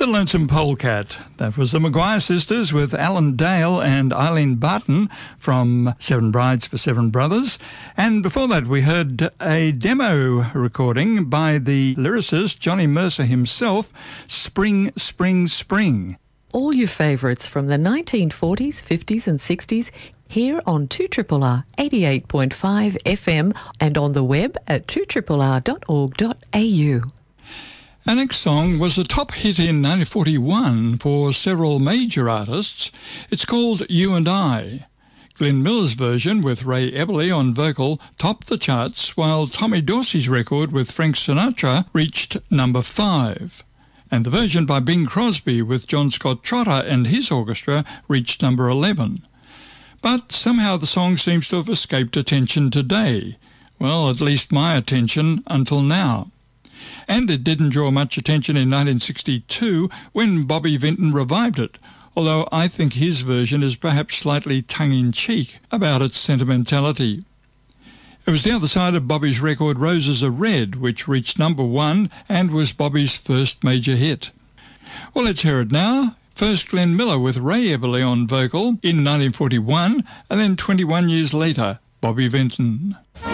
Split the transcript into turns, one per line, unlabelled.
The Lonesome Polecat. That was the Maguire Sisters with Alan Dale and Eileen Barton from Seven Brides for Seven Brothers. And before that, we heard a demo recording by the lyricist Johnny Mercer himself, Spring, Spring, Spring.
All your favourites from the 1940s, 50s and 60s here on 2RRR 88.5 FM and on the web at 2RRR.org.au.
Our next song was a top hit in 1941 for several major artists. It's called You and I. Glenn Miller's version with Ray Eberle on vocal topped the charts, while Tommy Dorsey's record with Frank Sinatra reached number 5. And the version by Bing Crosby with John Scott Trotter and his orchestra reached number 11. But somehow the song seems to have escaped attention today. Well, at least my attention until now. And it didn't draw much attention in 1962 when Bobby Vinton revived it, although I think his version is perhaps slightly tongue-in-cheek about its sentimentality. It was the other side of Bobby's record Roses Are Red, which reached number 1 and was Bobby's first major hit. Well, let's hear it now. First Glenn Miller with Ray Eberle on vocal in 1941, and then 21 years later, Bobby Vinton.